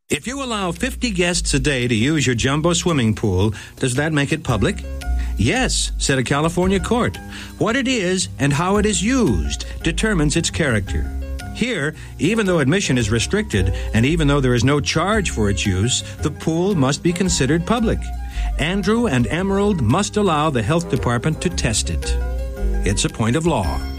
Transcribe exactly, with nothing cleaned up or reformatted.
If you allow fifty guests a day to use your jumbo swimming pool, does that make it public? Yes, said a California court. What it is and how it is used determines its character. Here, even though admission is restricted and even though there is no charge for its use, the pool must be considered public. Andrew and Emerald must allow the health department to test it. It's a point of law.